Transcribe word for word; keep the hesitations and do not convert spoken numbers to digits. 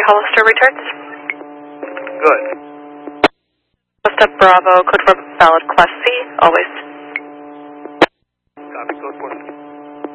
three Hollister returns. Good. Step Bravo, code for valid Class C, always